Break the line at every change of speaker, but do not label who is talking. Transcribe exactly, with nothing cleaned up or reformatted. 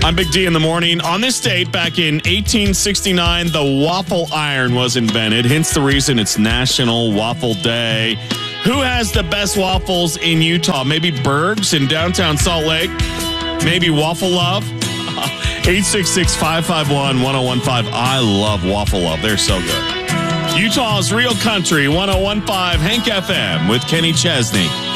I'm Big D in the morning. On this date, back in eighteen sixty-nine, the waffle iron was invented. Hence the reason it's National Waffle Day. Who has the best waffles in Utah? Maybe Berg's in downtown Salt Lake? Maybe Waffle Love? eight six six, five five one, one oh one five. I love Waffle Love. They're so good. Utah's Real Country, one oh one five Hank F M with Kenny Chesney.